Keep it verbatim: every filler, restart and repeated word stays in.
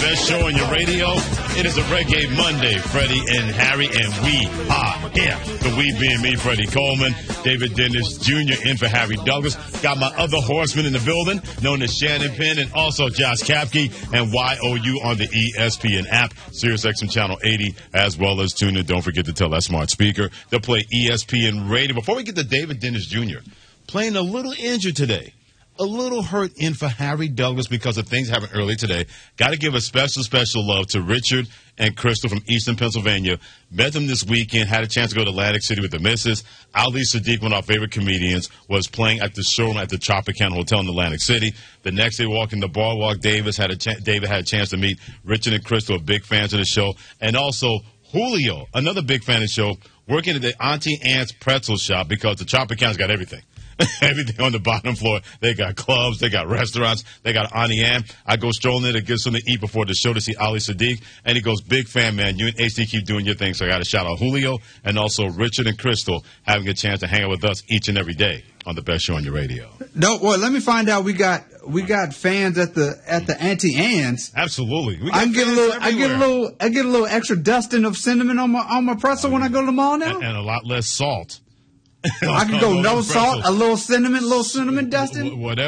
best show on your radio. It is a Reggae Monday, Freddie and Harry, and we are here. The we being me, Freddie Coleman, David Dennis Junior in for Harry Douglas. Got my other horseman in the building, known as Shannon Penn, and also Josh Kapke and Y O U on the E S P N app, SiriusXM Channel eighty, as well as tune in. Don't forget to tell that smart speaker to play E S P N Radio. Before we get to David Dennis Junior, playing a little injured today. A little hurt in for Harry Douglas because of things happened early today. Got to give a special, special love to Richard and Crystal from Eastern Pennsylvania. Met them this weekend. Had a chance to go to Atlantic City with the missus. Ali Sadiq, one of our favorite comedians, was playing at the showroom at the Tropicana Hotel in Atlantic City. The next day, walking the boardwalk, Davis had a ch- David had a chance to meet Richard and Crystal, big fans of the show. And also Julio, another big fan of the show, working at the Auntie Anne's Pretzel Shop because the Tropicana's got everything. Everything on the bottom floor. They got clubs, they got restaurants, they got Auntie Anne. I go strolling in to get something to eat before the show to see Ali Sadiq, and he goes, big fan, man. You and H D keep doing your thing. So I got to shout out Julio and also Richard and Crystal having a chance to hang out with us each and every day on the best show on your radio. No, well, let me find out. We got we got fans at the at the Auntie Anne's. Absolutely. We I get a little everywhere. I get a little I get a little extra dusting of cinnamon on my on my pretzel when I go to the mall now, and, and a lot less salt. I can go no salt, a little cinnamon, a little cinnamon dusting. Whatever.